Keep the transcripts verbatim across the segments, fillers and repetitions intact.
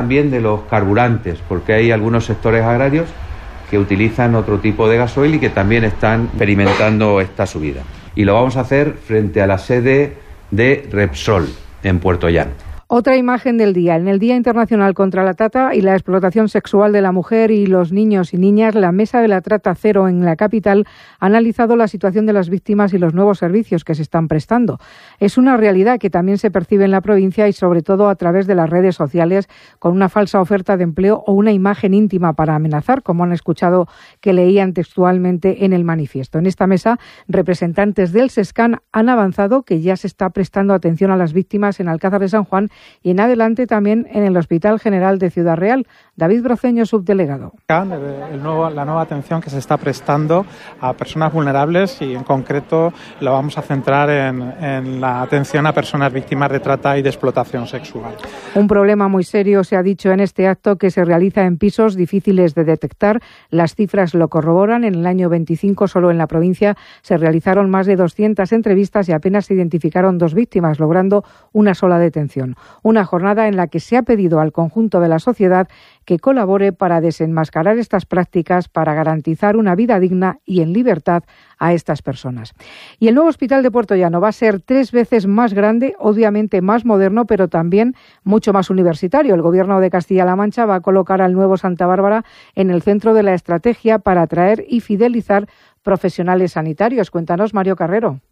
también de los carburantes, porque hay algunos sectores agrarios que utilizan otro tipo de gasoil y que también están experimentando esta subida. Y lo vamos a hacer frente a la sede de Repsol, en Puerto Llano. Otra imagen del día. En el Día Internacional contra la Trata y la Explotación Sexual de la Mujer y los Niños y Niñas, la Mesa de la Trata Cero en la capital ha analizado la situación de las víctimas y los nuevos servicios que se están prestando. Es una realidad que también se percibe en la provincia y sobre todo a través de las redes sociales, con una falsa oferta de empleo o una imagen íntima para amenazar, como han escuchado que leían textualmente en el manifiesto. En esta mesa, representantes del SESCAN han avanzado que ya se está prestando atención a las víctimas en Alcázar de San Juan y en adelante también en el Hospital General de Ciudad Real. David Broceño, subdelegado. El nuevo, la nueva atención que se está prestando a personas vulnerables y en concreto lo vamos a centrar en, en la atención a personas víctimas de trata y de explotación sexual. Un problema muy serio se ha dicho en este acto que se realiza en pisos difíciles de detectar. Las cifras lo corroboran. En el año veinticinco solo en la provincia se realizaron más de doscientas entrevistas y apenas se identificaron dos víctimas, logrando una sola detención. Una jornada en la que se ha pedido al conjunto de la sociedad que colabore para desenmascarar estas prácticas, para garantizar una vida digna y en libertad a estas personas. Y el nuevo hospital de Puerto Llano va a ser tres veces más grande, obviamente más moderno, pero también mucho más universitario. El Gobierno de Castilla-La Mancha va a colocar al nuevo Santa Bárbara en el centro de la estrategia para atraer y fidelizar profesionales sanitarios. Cuéntanos, Mario Carrero.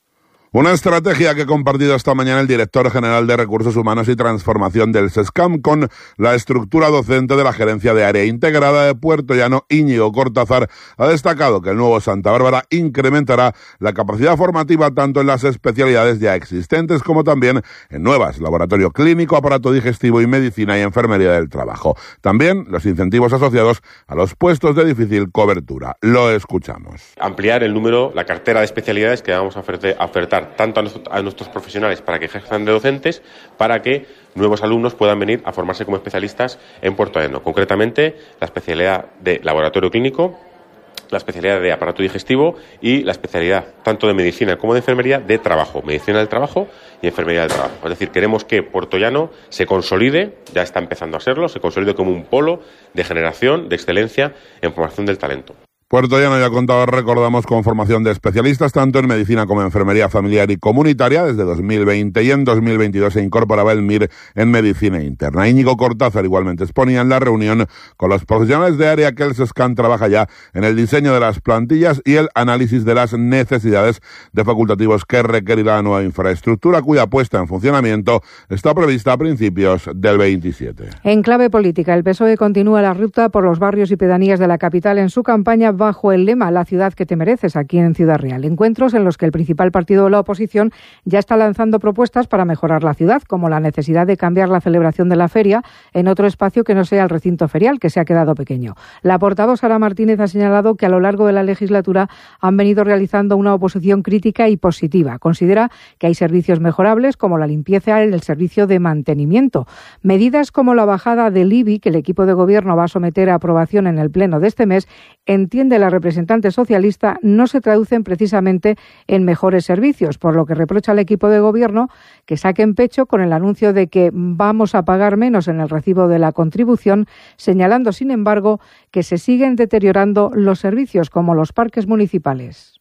Una estrategia que ha compartido esta mañana el director general de Recursos Humanos y Transformación del SESCAM con la estructura docente de la Gerencia de Área Integrada de Puerto Llano. Íñigo Cortázar ha destacado que el nuevo Santa Bárbara incrementará la capacidad formativa tanto en las especialidades ya existentes como también en nuevas: laboratorio clínico, aparato digestivo y medicina y enfermería del trabajo. También los incentivos asociados a los puestos de difícil cobertura. Lo escuchamos. Ampliar el número, la cartera de especialidades que vamos a ofertar tanto a nuestros profesionales para que ejerzan de docentes, para que nuevos alumnos puedan venir a formarse como especialistas en Puerto Llano. Concretamente, la especialidad de laboratorio clínico, la especialidad de aparato digestivo y la especialidad tanto de medicina como de enfermería de trabajo, medicina del trabajo y enfermería del trabajo. Es decir, queremos que Puerto Llano se consolide, ya está empezando a serlo, se consolide como un polo de generación, de excelencia en formación del talento. Puerto Llano ya contaba, recordamos, con formación de especialistas tanto en medicina como en enfermería familiar y comunitaria desde dos mil veinte, y en dos mil veintidós se incorporaba el M I R en medicina interna. Íñigo Cortázar igualmente exponía en la reunión con los profesionales de área que el SESCAN trabaja ya en el diseño de las plantillas y el análisis de las necesidades de facultativos que requerirá la nueva infraestructura, cuya puesta en funcionamiento está prevista a principios del veintisiete. En clave política, el P S O E continúa la ruta por los barrios y pedanías de la capital en su campaña bajo el lema "La ciudad que te mereces", aquí en Ciudad Real. Encuentros en los que el principal partido de la oposición ya está lanzando propuestas para mejorar la ciudad, como la necesidad de cambiar la celebración de la feria en otro espacio que no sea el recinto ferial, que se ha quedado pequeño. La portavoz Sara Martínez ha señalado que a lo largo de la legislatura han venido realizando una oposición crítica y positiva. Considera que hay servicios mejorables, como la limpieza y el servicio de mantenimiento. Medidas como la bajada del I B I, que el equipo de gobierno va a someter a aprobación en el pleno de este mes, entiende la representante socialista, no se traducen precisamente en mejores servicios, por lo que reprocha al equipo de gobierno que saquen pecho con el anuncio de que vamos a pagar menos en el recibo de la contribución, señalando, sin embargo, que se siguen deteriorando los servicios como los parques municipales.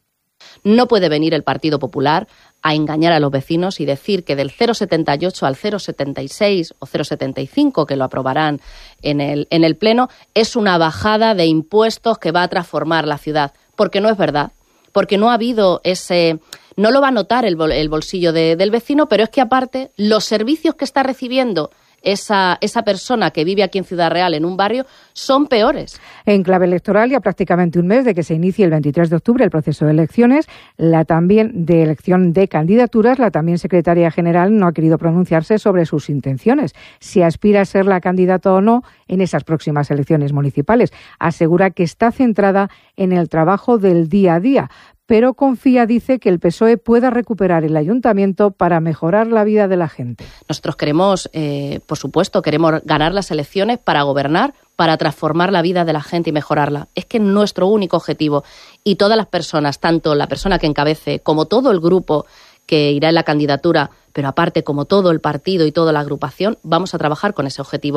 No puede venir el Partido Popular a engañar a los vecinos y decir que del cero coma setenta y ocho al cero coma setenta y seis o cero coma setenta y cinco, que lo aprobarán en el, en el Pleno, es una bajada de impuestos que va a transformar la ciudad. Porque no es verdad. Porque no ha habido ese... No lo va a notar el, bol, el bolsillo de, del vecino, pero es que aparte los servicios que está recibiendo Esa, esa persona que vive aquí en Ciudad Real, en un barrio, son peores. En clave electoral, y a prácticamente un mes de que se inicie el veintitrés de octubre el proceso de elecciones, la también de elección de candidaturas, la también secretaria general no ha querido pronunciarse sobre sus intenciones, si aspira a ser la candidata o no en esas próximas elecciones municipales. Asegura que está centrada en el trabajo del día a día, pero confía, dice, que el P S O E pueda recuperar el ayuntamiento para mejorar la vida de la gente. Nosotros queremos, eh, por supuesto, queremos ganar las elecciones para gobernar, para transformar la vida de la gente y mejorarla. Es que es nuestro único objetivo. Y todas las personas, tanto la persona que encabece como todo el grupo que irá en la candidatura, pero aparte como todo el partido y toda la agrupación, vamos a trabajar con ese objetivo.